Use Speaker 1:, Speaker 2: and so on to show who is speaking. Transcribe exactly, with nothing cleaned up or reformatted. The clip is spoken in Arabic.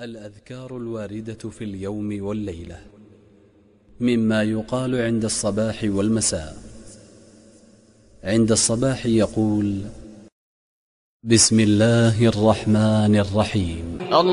Speaker 1: الأذكار الواردة في اليوم والليلة مما يقال عند الصباح والمساء. عند الصباح يقول: بسم الله الرحمن الرحيم.